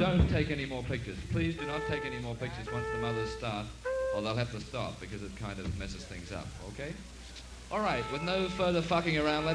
don't take any more pictures. Please do not take any more pictures once the mothers start, or they'll have to stop because it kind of messes things up, okay? All right, with no further fucking around, let's